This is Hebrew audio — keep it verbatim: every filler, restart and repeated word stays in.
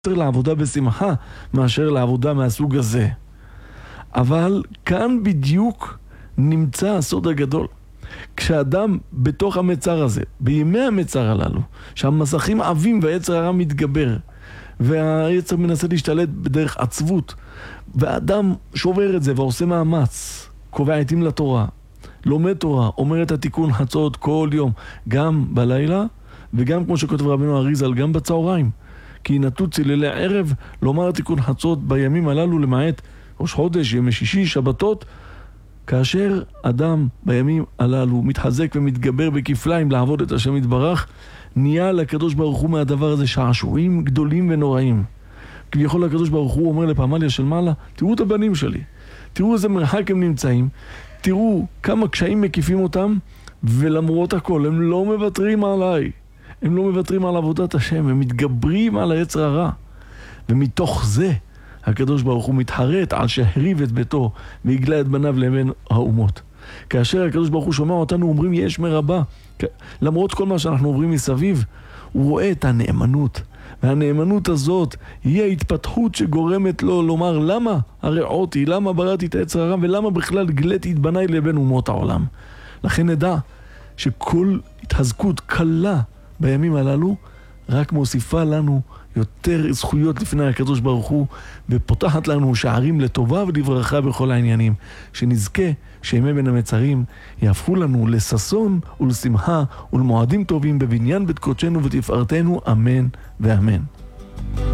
יותר לעבודה בשמחה מאשר לעבודה מהסוג הזה. אבל כאן בדיוק נמצא הסוד הגדול. כשאדם בתוך המצר הזה, בימי המצר הללו, שהמסכים עבים והיצר הרע מתגבר, והיצר מנסה להשתלט בדרך עצבות, והאדם שובר את זה ועושה מאמץ, קובע עתים לתורה, לומד תורה, אומר את התיקון חצות כל יום, גם בלילה, וגם כמו שכותב רבינו אריזל, גם בצהריים. כי נטו צלילי ערב לומר תיקון חצות בימים הללו, למעט ראש חודש, ימי שישי, שבתות. כאשר אדם בימים הללו מתחזק ומתגבר בכפליים לעבוד את השם יתברך, נהיה לקדוש ברוך הוא מהדבר הזה שעשועים גדולים ונוראים. כביכול הקדוש ברוך הוא אומר לפמליה של מעלה, תראו את הבנים שלי, תראו איזה מרחק הם נמצאים, תראו כמה קשיים מקיפים אותם, ולמרות הכל הם לא מוותרים עליי, הם לא מוותרים על עבודת השם, הם מתגברים על היצר הרע. ומתוך זה הקדוש ברוך הוא מתחרט על שהריב את ביתו והגלה את בניו לבין האומות. כאשר הקדוש ברוך הוא שומע אותנו אומרים יש מרבה, למרות כל מה שאנחנו עוברים מסביב, הוא רואה את הנאמנות, והנאמנות הזאת היא ההתפתחות שגורמת לו לומר למה הרעותי, למה בראתי את היצר הרע, ולמה בכלל גליתי את בניי לבין אומות העולם. לכן נדע שכל התחזקות קלה בימים הללו רק מוסיפה לנו יותר זכויות לפני הקדוש ברוך הוא, ופותחת לנו שערים לטובה ולברכה בכל העניינים. שנזכה שימי בין המצרים יהפכו לנו לששון ולשמחה ולמועדים טובים בבניין בית קודשנו ותפארתנו, אמן ואמן.